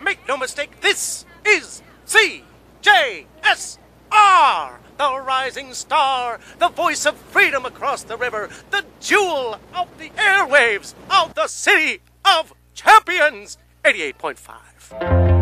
Make no mistake, this is CJSR, the rising star, the voice of freedom across the river, the jewel of the airwaves of the city of champions, 88.5.